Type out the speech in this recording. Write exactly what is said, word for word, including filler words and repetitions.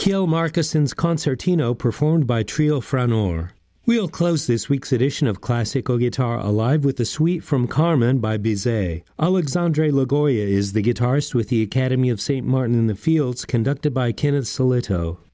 Kjell Markuson's Concertino performed by Trio Franor. We'll close this week's edition of Classical Guitar Alive with a suite from Carmen by Bizet. Alexandre Lagoya is the guitarist with the Academy of Saint Martin in the Fields, conducted by Kenneth Solito.